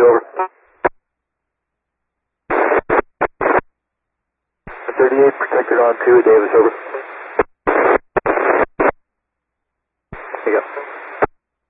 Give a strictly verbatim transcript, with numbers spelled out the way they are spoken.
over. thirty-eight, protected on two, Davis, over. There you go.